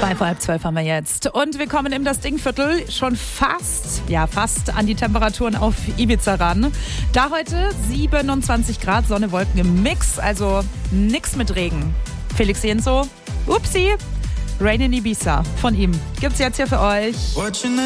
11:55 haben wir jetzt. Und wir kommen in das Dingviertel schon fast an die Temperaturen auf Ibiza ran. Da heute 27 Grad, Sonne, Wolken im Mix, also nix mit Regen. Felix Jenso, upsi, Rain in Ibiza von ihm. Gibt's jetzt hier für euch.